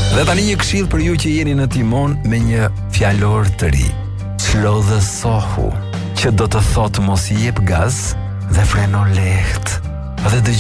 Dhe tani një këshill për ju që jeni në timon me një fjalor të ri. Çlodhësohu, që do të thotë mos i jep gaz dhe freno lehtë. Dhe